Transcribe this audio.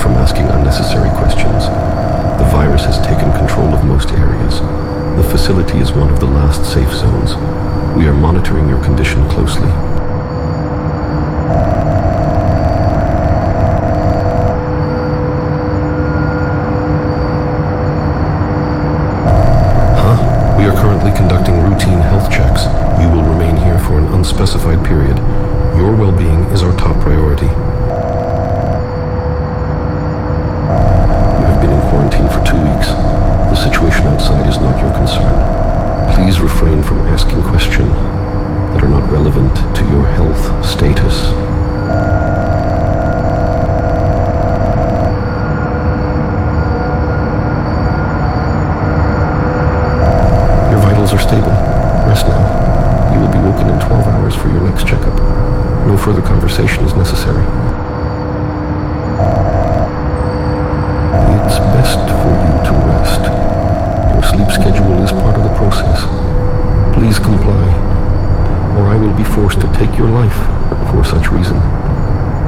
from asking unnecessary questions. The virus has taken control of most areas. The facility is one of the last safe zones. We are monitoring your condition closely. We are currently conducting routine health checks. You will remain here for an unspecified period. Your well-being is our top priority. You have been in quarantine for 2 weeks. The situation outside is not your concern. Please refrain from asking questions that are not relevant to your health status. Are stable. Rest now. You will be woken in 12 hours for your next checkup. No further conversation is necessary. It's best for you to rest. Your sleep schedule is part of the process. Please comply, or I will be forced to take your life for such reason.